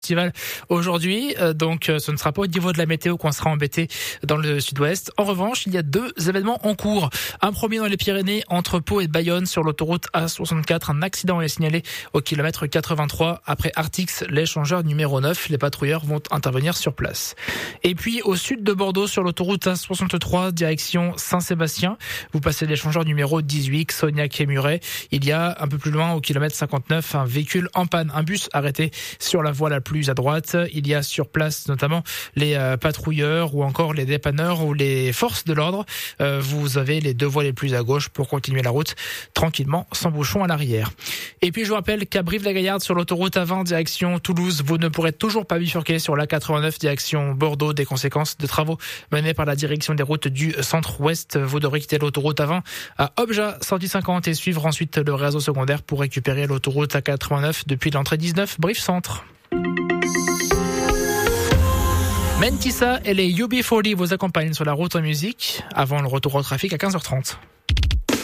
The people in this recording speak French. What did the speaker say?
estival aujourd'hui. Donc ce ne sera pas au niveau de la météo qu'on sera embêté dans le sud-ouest. En revanche, il y a 2 événements en cours. Un premier dans les Pyrénées, entre Pau et Bayonne, sur l'autoroute A64. Un accident est signalé au kilomètre 83. Après Artix, l'échangeur numéro 9, les patrouilleurs vont intervenir sur place. Et puis au sud de Bordeaux, sur l'autoroute A63, direction Saint-Sébastien, vous passez l'échangeur numéro 18, Sognac et Muret. Il y a un peu plus loin, au kilomètre 59, un véhicule en panne, un bus arrêté sur la voie la plus à droite. Il y a sur place notamment les patrouilleurs ou encore les dépanneurs ou les forces de l'ordre. Vous avez les 2 voies les plus à gauche pour continuer la route tranquillement, sans bouchon à l'arrière. Et puis je vous rappelle qu'à Brive-la-Gaillarde, sur l'autoroute A20 direction Toulouse, vous ne pourrez toujours pas bifurquer sur l'A89 direction Bordeaux, des conséquences de travaux menés par la direction des routes du centre-ouest. Vous devrez quitter l'autoroute A20 à Objat, sortie 50, et suivre ensuite le réseau secondaire pour récupérer l'autoroute A89 depuis l'entrée 19, Brive-Centre. Mentissa et les UB40 vous accompagnent sur la route en musique avant le retour au trafic à 15h30.